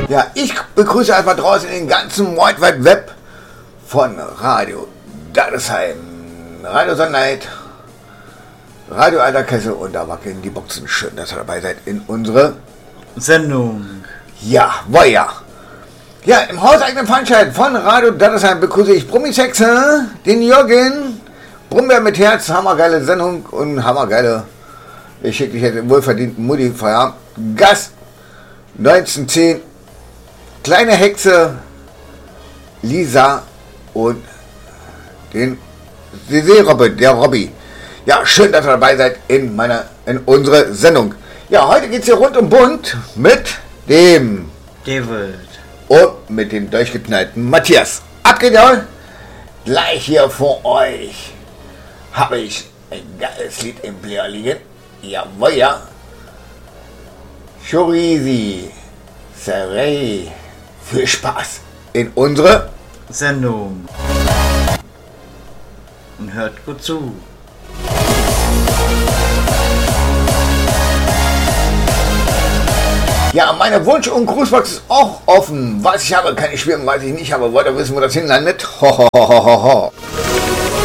Ja, ich begrüße einfach draußen den ganzen World Wide Web von Radio Dattesheim, Radio Sonnenlight, Radio Alter Kessel und da wackeln die Boxen. Schön, dass ihr dabei seid in unsere Sendung. Ja, woja. Ja, im hauseigenen Veranstaltung von Radio Dattesheim begrüße ich Brummisexe, den Jürgen, Brummbär mit Herz, hammergeile Sendung und hammergeile, ich schicke dich jetzt im wohlverdienten Mutti-Feierabend, Gast 1910, kleine Hexe, Lisa und die Seerobbe, der Robby. Ja, schön, dass ihr dabei seid in unserer Sendung. Ja, heute geht es hier rund um bunt mit dem David und mit dem durchgeknallten Matthias. Ab geht ja. Gleich hier vor euch habe ich ein geiles Lied im Player liegen. Jawohl, ja. Chorizi, Serei, viel Spaß in unsere Sendung. Und hört gut zu. Ja, meine Wunsch- und Grußbox ist auch offen. Was ich habe, kann ich spielen, was ich nicht habe. Wollt ihr wissen, wo das hinlandet? Ho, ho, ho, ho, ho.